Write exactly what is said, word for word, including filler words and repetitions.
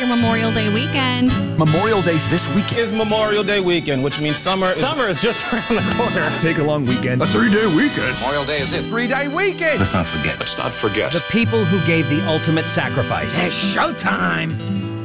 your Memorial Day weekend. Memorial Day's this weekend. It's Memorial Day weekend, which means summer is... Summer is just around the corner. Take a long weekend. A three-day weekend. Memorial Day is it. Three-day weekend. Let's not forget. Let's not forget. The people who gave the ultimate sacrifice. It's showtime.